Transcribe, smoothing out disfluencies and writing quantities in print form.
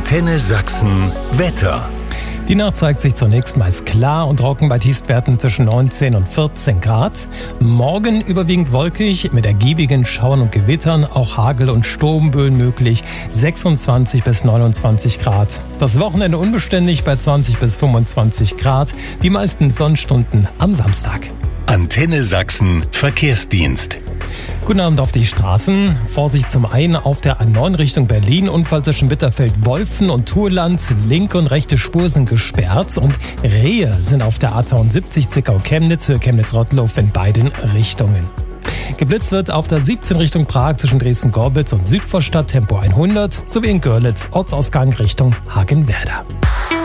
Antenne Sachsen Wetter. Die Nacht zeigt sich zunächst meist klar und trocken bei Tiefstwerten zwischen 19 und 14 Grad. Morgen überwiegend wolkig mit ergiebigen Schauern und Gewittern, auch Hagel- und Sturmböen möglich, 26 bis 29 Grad. Das Wochenende unbeständig bei 20 bis 25 Grad, die meisten Sonnenstunden am Samstag. Antenne Sachsen Verkehrsdienst. Guten Abend auf die Straßen. Vorsicht zum einen auf der A9 Richtung Berlin. Unfall zwischen Bitterfeld-Wolfen und Thurland. Linke und rechte Spur sind gesperrt und Rehe sind auf der A72 Zwickau-Chemnitz für Chemnitz-Rottloff in beiden Richtungen. Geblitzt wird auf der 17 Richtung Prag zwischen Dresden-Gorbitz und Südvorstadt Tempo 100 sowie in Görlitz Ortsausgang Richtung Hagenwerder.